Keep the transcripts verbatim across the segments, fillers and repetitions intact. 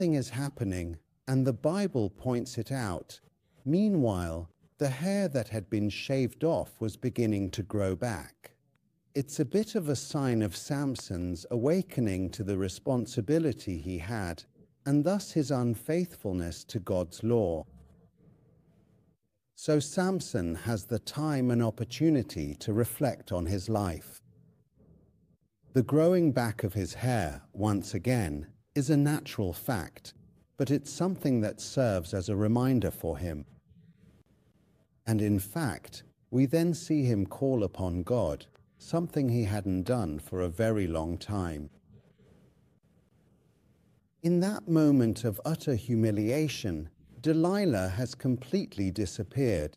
Something is happening, and the Bible points it out. Meanwhile, the hair that had been shaved off was beginning to grow back. It's a bit of a sign of Samson's awakening to the responsibility he had, and thus his unfaithfulness to God's law. So Samson has the time and opportunity to reflect on his life. The growing back of his hair, once again, is a natural fact, but it's something that serves as a reminder for him. And in fact, we then see him call upon God, something he hadn't done for a very long time. In that moment of utter humiliation, Delilah has completely disappeared.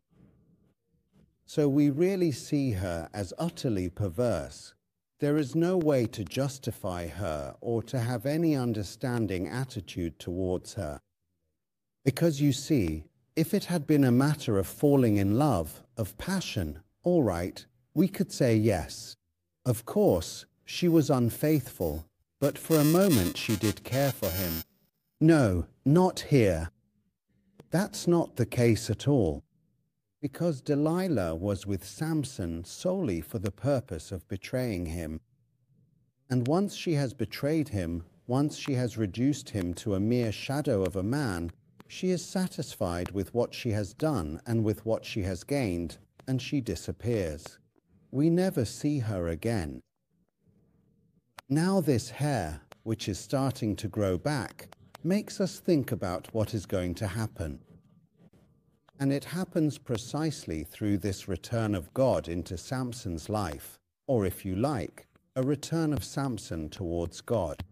So we really see her as utterly perverse. There is no way to justify her or to have any understanding attitude towards her. Because you see, if it had been a matter of falling in love, of passion, all right, we could say yes. Of course, she was unfaithful, but for a moment she did care for him. No, not here. That's not the case at all, because Delilah was with Samson solely for the purpose of betraying him. And once she has betrayed him, once she has reduced him to a mere shadow of a man, she is satisfied with what she has done and with what she has gained, and she disappears. We never see her again. Now this hair, which is starting to grow back, makes us think about what is going to happen. And it happens precisely through this return of God into Samson's life, or if you like, a return of Samson towards God.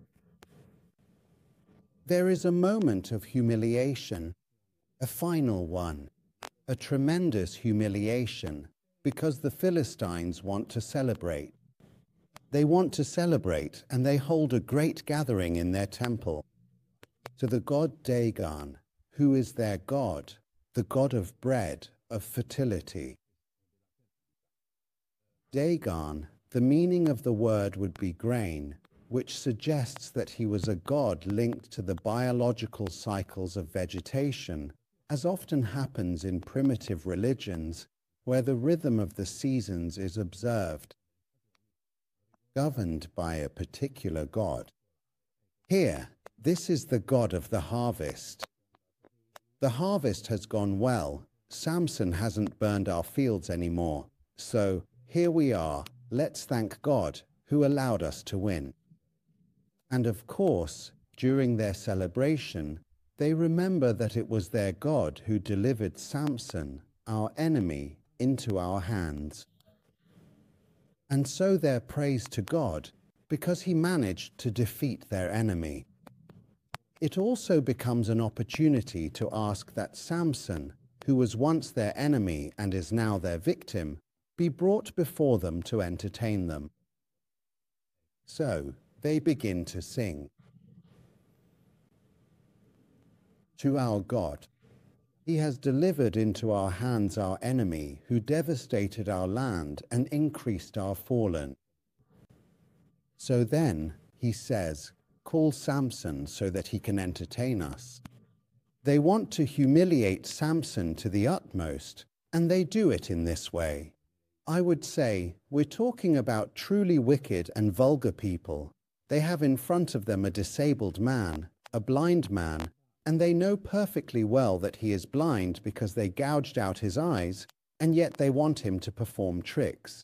There is a moment of humiliation, a final one, a tremendous humiliation, because the Philistines want to celebrate. They want to celebrate, and they hold a great gathering in their temple to the god Dagon, who is their god, the god of bread, of fertility. Dagon, the meaning of the word would be grain, which suggests that he was a god linked to the biological cycles of vegetation, as often happens in primitive religions, where the rhythm of the seasons is observed, governed by a particular god. Here, this is the god of the harvest. The harvest has gone well. Samson hasn't burned our fields anymore. So, here we are. Let's thank God, who allowed us to win. And of course, during their celebration, they remember that it was their God who delivered Samson, our enemy, into our hands. And so their praise to God, because he managed to defeat their enemy. It also becomes an opportunity to ask that Samson, who was once their enemy and is now their victim, be brought before them to entertain them. So they begin to sing. To our God, he has delivered into our hands our enemy, who devastated our land and increased our fallen. So then, he says, call Samson so that he can entertain us. They want to humiliate Samson to the utmost, and they do it in this way. I would say we're talking about truly wicked and vulgar people. They have in front of them a disabled man, a blind man, and they know perfectly well that he is blind because they gouged out his eyes, and yet they want him to perform tricks.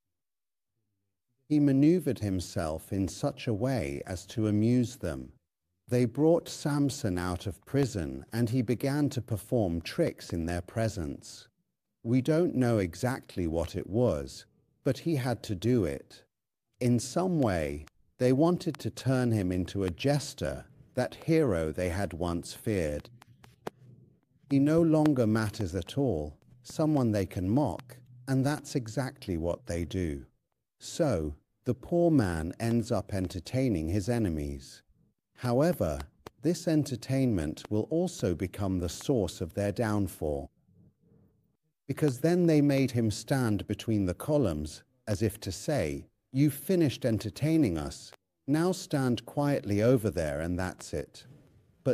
He maneuvered himself in such a way as to amuse them. They brought Samson out of prison, and he began to perform tricks in their presence. We don't know exactly what it was, but he had to do it. In some way, they wanted to turn him into a jester, that hero they had once feared. He no longer matters at all, someone they can mock, and that's exactly what they do. So, the poor man ends up entertaining his enemies. However, this entertainment will also become the source of their downfall. Because then they made him stand between the columns, as if to say, "You've finished entertaining us. Now stand quietly over there and that's it."